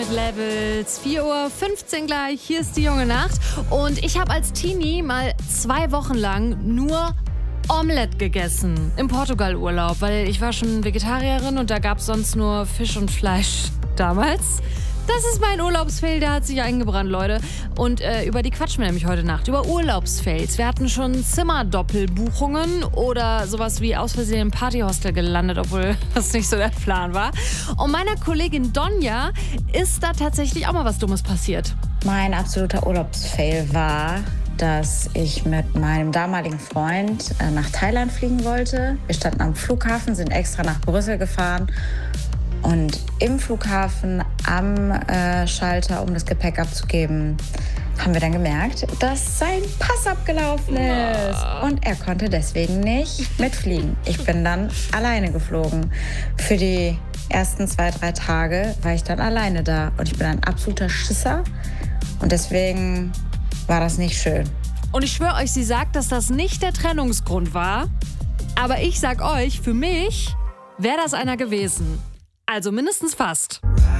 mit Levels. 4:15 Uhr gleich. Hier ist die junge Nacht. Und ich habe als Teenie mal 2 Wochen lang nur Omelette gegessen im Portugal-Urlaub, weil ich war schon Vegetarierin und da gab es sonst nur Fisch und Fleisch damals. Das ist mein Urlaubsfail, der hat sich eingebrannt, Leute. Und über die quatschen wir nämlich heute Nacht, über Urlaubsfails. Wir hatten schon Zimmerdoppelbuchungen oder sowas wie aus Versehen im Partyhostel gelandet, obwohl das nicht so der Plan war. Und meiner Kollegin Donja ist da tatsächlich auch mal was Dummes passiert. Mein absoluter Urlaubsfail war, dass ich mit meinem damaligen Freund nach Thailand fliegen wollte. Wir standen am Flughafen, sind extra nach Brüssel gefahren. Und im Flughafen am Schalter, um das Gepäck abzugeben, haben wir dann gemerkt, dass sein Pass abgelaufen ist. Und er konnte deswegen nicht mitfliegen. Ich bin dann alleine geflogen. Für die ersten 2-3 Tage war ich dann alleine da. Und ich bin ein absoluter Schisser. Und deswegen war das nicht schön. Und ich schwöre euch, sie sagt, dass das nicht der Trennungsgrund war. Aber ich sag euch, für mich wäre das einer gewesen. Also mindestens fast.